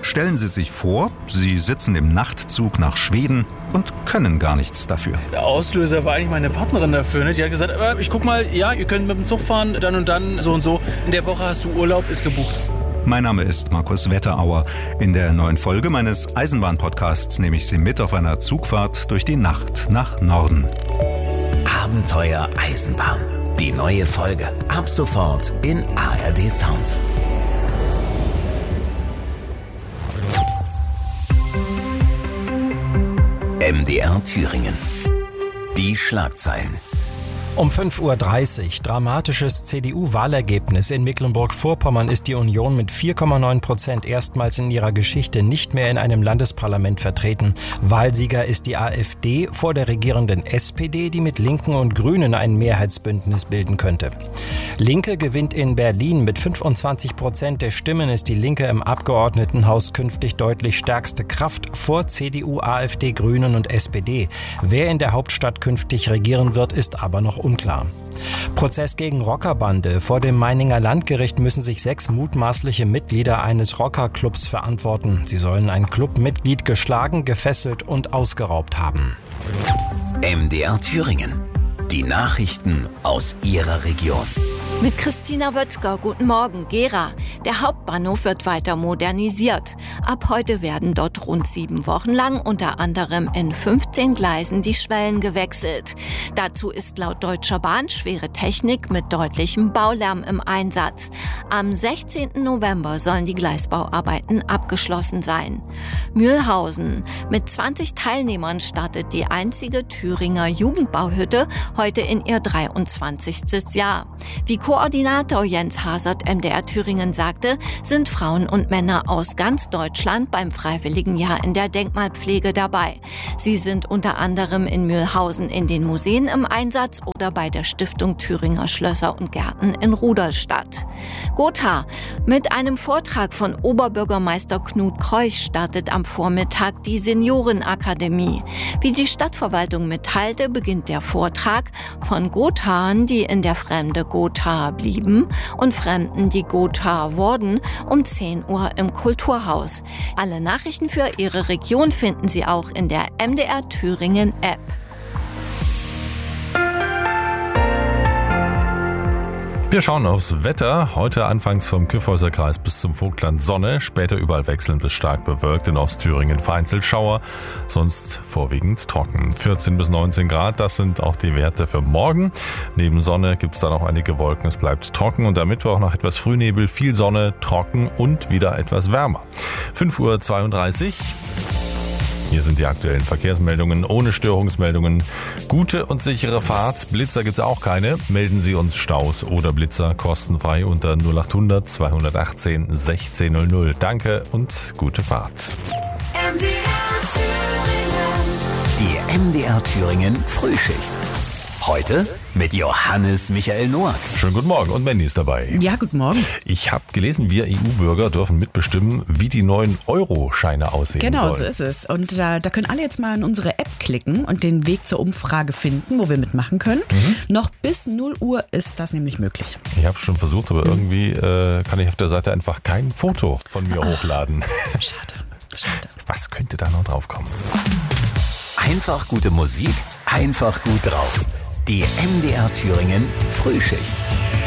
Stellen Sie sich vor, Sie sitzen im Nachtzug nach Schweden und können gar nichts dafür. Der Auslöser war eigentlich meine Partnerin dafür. Ne? Die hat gesagt, ich guck mal, ja, ihr könnt mit dem Zug fahren, dann und dann, so und so. In der Woche hast du Urlaub, ist gebucht. Mein Name ist Markus Wetterauer. In der neuen Folge meines Eisenbahn-Podcasts nehme ich Sie mit auf einer Zugfahrt durch die Nacht nach Norden. Abenteuer Eisenbahn. Die neue Folge. Ab sofort in ARD Sounds. MDR Thüringen. Die Schlagzeilen. Um 5:30 Uhr, dramatisches CDU-Wahlergebnis. In Mecklenburg-Vorpommern ist die Union mit 4,9% erstmals in ihrer Geschichte nicht mehr in einem Landesparlament vertreten. Wahlsieger ist die AfD vor der regierenden SPD, die mit Linken und Grünen ein Mehrheitsbündnis bilden könnte. Linke gewinnt in Berlin. Mit 25% der Stimmen ist die Linke im Abgeordnetenhaus künftig deutlich stärkste Kraft vor CDU, AfD, Grünen und SPD. Wer in der Hauptstadt künftig regieren wird, ist aber noch unklar. Prozess gegen Rockerbande. Vor dem Meininger Landgericht müssen sich 6 mutmaßliche Mitglieder eines Rockerclubs verantworten. Sie sollen ein Clubmitglied geschlagen, gefesselt und ausgeraubt haben. MDR Thüringen. Die Nachrichten aus Ihrer Region. Mit Christina Wötzger, guten Morgen. Gera. Der Hauptbahnhof wird weiter modernisiert. Ab heute werden dort rund 7 Wochen lang unter anderem in 15 Gleisen die Schwellen gewechselt. Dazu ist laut Deutscher Bahn schwere Technik mit deutlichem Baulärm im Einsatz. Am 16. November sollen die Gleisbauarbeiten abgeschlossen sein. Mühlhausen. Mit 20 Teilnehmern startet die einzige Thüringer Jugendbauhütte heute in ihr 23. Jahr. Wie Koordinator Jens Hasert MDR Thüringen sagte, sind Frauen und Männer aus ganz Deutschland beim Freiwilligenjahr in der Denkmalpflege dabei. Sie sind unter anderem in Mühlhausen in den Museen im Einsatz oder bei der Stiftung Thüringer Schlösser und Gärten in Rudolstadt. Gotha. Mit einem Vortrag von Oberbürgermeister Knut Kreuch startet am Vormittag die Seniorenakademie. Wie die Stadtverwaltung mitteilte, beginnt der Vortrag von Gotharen, die in der Fremde Gotha blieben, und Fremden, die Gotha wurden, um 10 Uhr im Kulturhaus. Alle Nachrichten für Ihre Region finden Sie auch in der MDR Thüringen App. Wir schauen aufs Wetter. Heute anfangs vom Kyffhäuserkreis bis zum Vogtland Sonne, später überall wechselnd bis stark bewölkt, in Ostthüringen vereinzelt Schauer, sonst vorwiegend trocken. 14 bis 19 Grad, das sind auch die Werte für morgen. Neben Sonne gibt es dann auch einige Wolken, es bleibt trocken und am Mittwoch noch etwas Frühnebel, viel Sonne, trocken und wieder etwas wärmer. 5:32 Uhr. Hier sind die aktuellen Verkehrsmeldungen ohne Störungsmeldungen. Gute und sichere Fahrt. Blitzer gibt's auch keine. Melden Sie uns Staus oder Blitzer kostenfrei unter 0800 218 1600. Danke und gute Fahrt. Die MDR Thüringen Frühschicht. Heute mit Johannes Michael Noack. Schönen guten Morgen und Mandy ist dabei. Ja, guten Morgen. Ich habe gelesen, wir EU-Bürger dürfen mitbestimmen, wie die neuen Euro-Scheine aussehen sollen. Genau, so ist es. Und da können alle jetzt mal in unsere App klicken und den Weg zur Umfrage finden, wo wir mitmachen können. Noch bis 0 Uhr ist das nämlich möglich. Ich habe schon versucht, aber irgendwie kann ich auf der Seite einfach kein Foto von mir hochladen. Schade. Was könnte da noch drauf kommen? Einfach gute Musik, einfach gut drauf. Die MDR Thüringen Frühschicht.